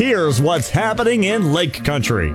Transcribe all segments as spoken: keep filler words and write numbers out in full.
Here's what's happening in Lake Country.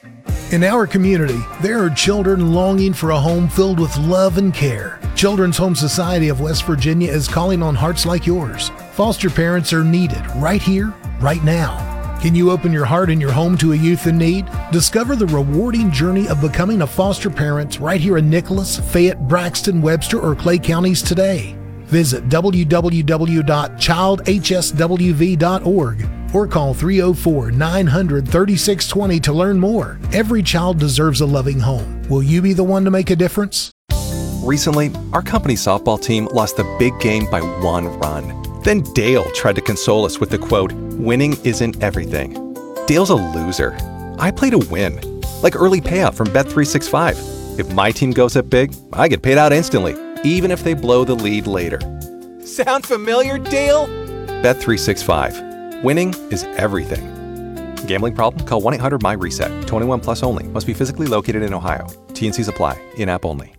In our community, there are children longing for a home filled with love and care. Children's Home Society of West Virginia is calling on hearts like yours. Foster parents are needed right here, right now. Can you open your heart and your home to a youth in need? Discover the rewarding journey of becoming a foster parent right here in Nicholas, Fayette, Braxton, Webster, or Clay counties today. Visit w w w dot child h s w v dot org or call three oh four, nine hundred, thirty-six twenty to learn more. Every child deserves a loving home. Will you be the one to make a difference? Recently, our company softball team lost the big game by one run. Then Dale tried to console us with the quote, "Winning isn't everything." Dale's a loser. I play to win, like early payout from Bet three sixty-five. If my team goes up big, I get paid out instantly, even if they blow the lead later. Sound familiar, Dale? Bet three sixty-five. Winning is everything. Gambling problem? Call one eight hundred M Y reset. twenty-one plus only. Must be physically located in Ohio. T N Cs apply. In-app only.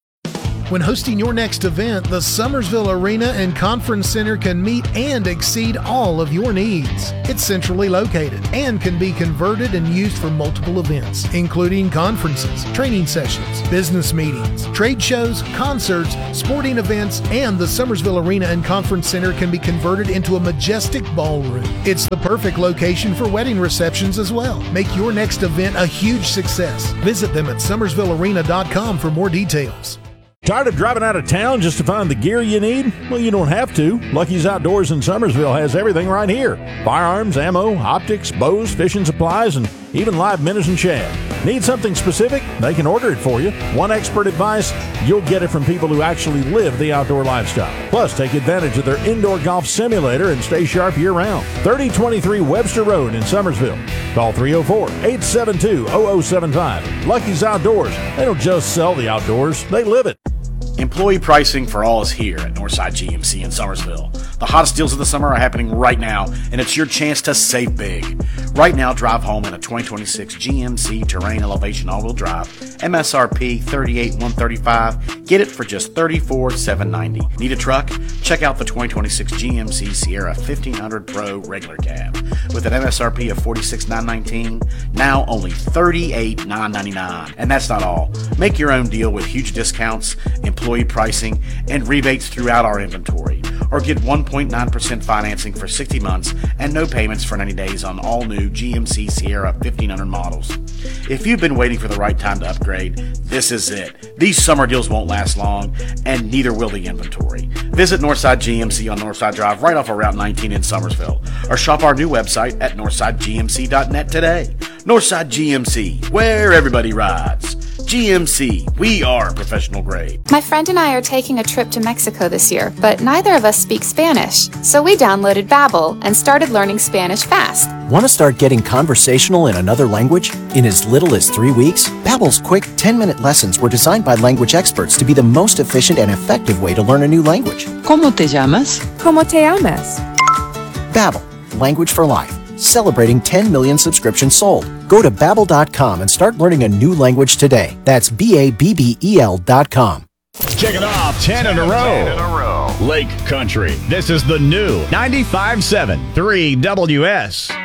When hosting your next event, the Summersville Arena and Conference Center can meet and exceed all of your needs. It's centrally located and can be converted and used for multiple events, including conferences, training sessions, business meetings, trade shows, concerts, sporting events, and the Summersville Arena and Conference Center can be converted into a majestic ballroom. It's the perfect location for wedding receptions as well. Make your next event a huge success. Visit them at summersville arena dot com for more details. Tired of driving out of town just to find the gear you need? Well, you don't have to. Lucky's Outdoors in Summersville has everything right here. Firearms, ammo, optics, bows, fishing supplies, and even live minnows and shad. Need something specific? They can order it for you. Want expert advice? You'll get it from people who actually live the outdoor lifestyle. Plus, take advantage of their indoor golf simulator and stay sharp year-round. thirty twenty-three Webster Road in Summersville. Call three oh four, eight seven two, zero zero seven five. Lucky's Outdoors. They don't just sell the outdoors, they live it. Employee pricing for all is here at Northside G M C in Summersville. The hottest deals of the summer are happening right now, and it's your chance to save big. Right now, drive home in a twenty twenty-six G M C Terrain Elevation all-wheel drive, M S R P thirty-eight thousand one hundred thirty-five dollars. Get it for just thirty-four thousand seven hundred ninety dollars. Need a truck? Check out the twenty twenty-six G M C Sierra fifteen hundred Pro regular cab. With an M S R P of forty-six thousand nine hundred nineteen dollars, now only thirty-eight thousand nine hundred ninety-nine dollars. And that's not all. Make your own deal with huge discounts, employee pricing, and rebates throughout our inventory. Or get one point nine percent financing for sixty months and no payments for ninety days on all new G M C Sierra fifteen hundred models. If you've been waiting for the right time to upgrade, this is it. These summer deals won't last long, and neither will the inventory. Visit Northside G M C on Northside Drive right off of Route nineteen in Summersville, or shop our new website at northside g m c dot net today. Northside G M C, where everybody rides. G M C, we are professional grade. My friend and I are taking a trip to Mexico this year, but neither of us speak Spanish. So we downloaded Babbel and started learning Spanish fast. Want to start getting conversational in another language? In as little as three weeks, Babbel's quick ten-minute lessons were designed by language experts to be the most efficient and effective way to learn a new language. ¿Cómo te llamas? ¿Cómo te llamas? Babbel, language for life. Celebrating ten million subscriptions sold. Go to babbel dot com and start learning a new language today. That's B A B B E L dot com. Check it off, ten in a row. Lake Country. This is the new ninety-five point seven three W S.